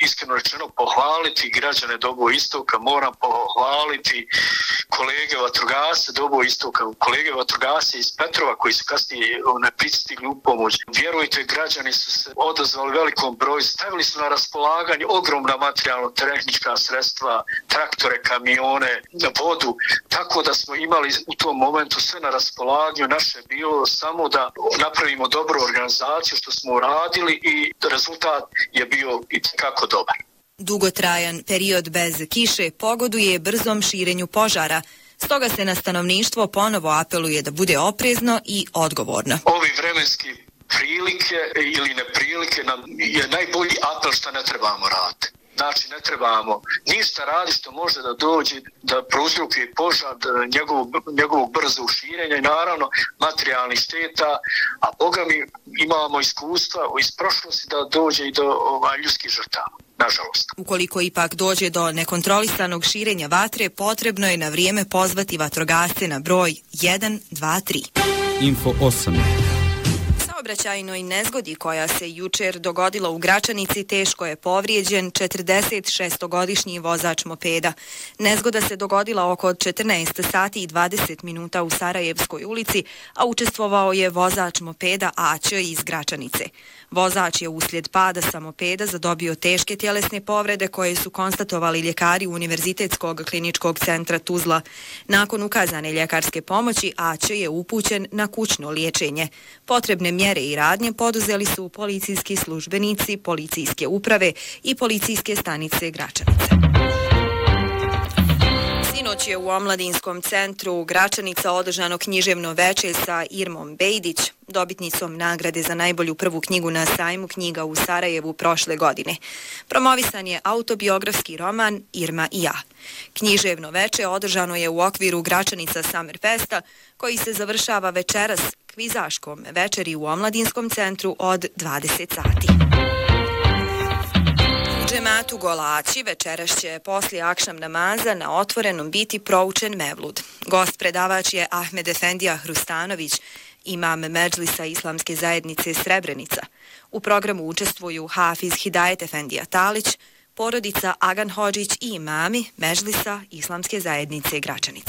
iskreno rečeno pohvaliti građane Doboj Istoka, moram pohvaliti kolege vatrogasce Doboj Istoka, kolege vatrogasce iz Petrova koji su kasnije pristigli u pomoć. Vjerujte, građani su se odazvali velikom broju, stavili su na raspolaganje ogromna materijalno-tehnička sredstva, traktore, kamione, vodu, tako da smo imali u tom momentu sve na raspolaganju. Naše je bilo samo da napravimo dobru organizaciju što smo uradili i rezultat je bio itekako dobar. Dugotrajan period bez kiše pogoduje brzom širenju požara, stoga se na stanovništvo ponovo apeluje da bude oprezno i odgovorno. Ovi vremenski prilike ili neprilike nam je najbolji apel što ne trebamo raditi. Znači, ne trebamo ništa raditi što može da dođe, da prouzrokuje požar, njegovog brzog širenja i naravno materijalnih šteta, a Boga mi imamo iskustva iz prošlosti da dođe i do ljudskih žrtava. Nažalost. Ukoliko ipak dođe do nekontrolisanog širenja vatre, potrebno je na vrijeme pozvati vatrogasce na broj 123. Info 8. Saobraćajnoj nezgodi koja se jučer dogodila u Gračanici teško je povrijeđen 46-godišnji vozač mopeda. Nezgoda se dogodila oko 14 sati i 20 minuta u Sarajevskoj ulici, a učestvovao je vozač mopeda AC iz Gračanice. Vozač je uslijed pada sa mopeda zadobio teške tjelesne povrede koje su konstatovali ljekari Univerzitetskog kliničkog centra Tuzla. Nakon ukazane ljekarske pomoći AC je upućen na kućno liječenje. Potrebne mjere i radnje poduzeli su policijski službenici, policijske uprave i policijske stanice Gračanice. Sinoć je u Omladinskom centru Gračanica održano književno veče sa Irmom Bejdić, dobitnicom nagrade za najbolju prvu knjigu na sajmu knjiga u Sarajevu prošle godine. Promovisan je autobiografski roman Irma i ja. Književno veče održano je u okviru Gračanica Summer Festa, koji se završava večeras kvizaškom večeri u Omladinskom centru od 20 sati. Džematu Golaći večeras će poslije akšam namaza na otvorenom biti proučen mevlud. Gost predavač je Ahmed Efendija Hrustanović, imam Medžlisa Islamske zajednice Srebrenica. U programu učestvuju Hafiz Hidajet Efendija Talić, porodica Agan Hodžić i imami Medžlisa Islamske zajednice Gračanica.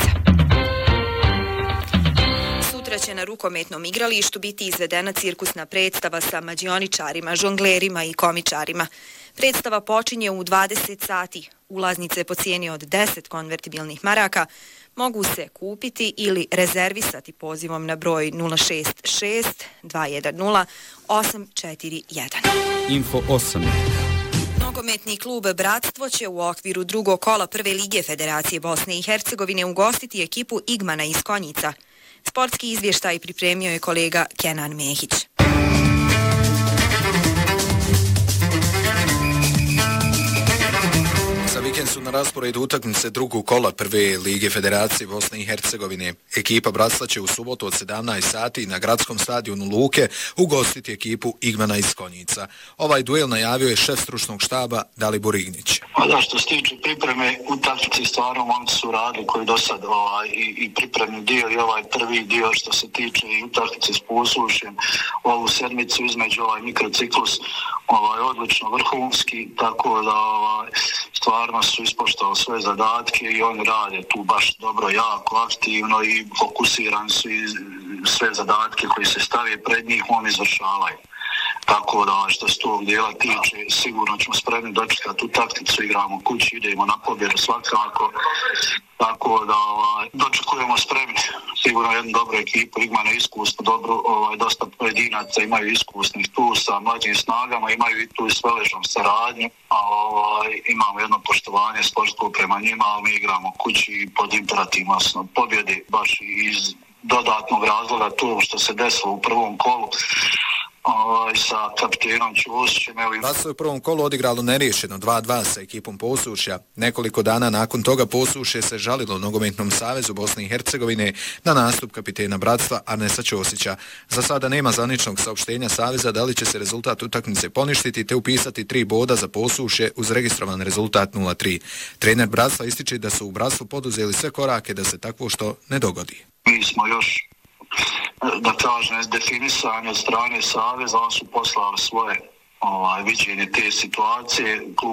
Sutra će na rukometnom igralištu biti izvedena cirkusna predstava sa mađioničarima, žonglerima i komičarima. Predstava počinje u 20 sati. Ulaznice po cijeni od 10 konvertibilnih maraka mogu se kupiti ili rezervisati pozivom na broj 066 210 841. Info 8. Nogometni klub Bratstvo će u okviru drugog kola prve lige Federacije Bosne i Hercegovine ugostiti ekipu Igmana iz Konjica. Sportski izvještaj pripremio je kolega Kenan Mehić. Za vikend su na rasporedu utakmice drugog kola prve lige Federacije Bosne i Hercegovine. Ekipa Bratstva će u subotu od 17 sati na gradskom stadionu Luke ugostiti ekipu Igmana iz Konjica. Ovaj duel najavio je šef stručnog štaba Dalibor Ignić. Da, što se tiče pripreme utakmice, stvarno momci su radili koji do sad i pripremni dio i ovaj prvi dio što se tiče i utakmice s Posušjem, ovu sedmicu između mikrociklus odlično vrhunski, tako da stvarno su ispoštovali sve zadatke i oni rade tu baš dobro, jako aktivno i fokusirani su i sve zadatke koji se stave pred njih oni izvršavaju. Tako da što se tog dijela tiče, sigurno ćemo spremni dočekati utakmicu, igramo kući, idemo na pobjedu svakako. Tako da dočekujemo spremni. Sigurno jednu dobru ekipu, Igmana iskusno, dobro, dosta pojedinaca imaju iskusnih tu sa mlađim snagama, imaju i tu i s veležnom saradnju, a imamo jedno poštovanje sportsko prema njima, ali mi igramo kući pod imperativom pobjede, baš iz dodatnog razloga tu što se desilo u prvom kolu. Sa kapitenom Ćosićem. Bratstvo je u prvom kolu odigralo neriješeno 2-2 sa ekipom Posušja. Nekoliko dana nakon toga Posušje se žalilo Nogometnom savezu Bosne i Hercegovine na nastup kapitena Bratstva Arnesa Ćosića. Za sada nema zvaničnog saopštenja saveza da li će se rezultat utakmice poništiti te upisati 3 boda za Posušje uz registrovan rezultat 0-3. Trener Bratstva ističe da su u Bratstvu poduzeli sve korake da se takvo što ne dogodi. Mi smo još da kažem, definisanje od strane saveza, oni su poslali svoje viđenje te situacije. Klub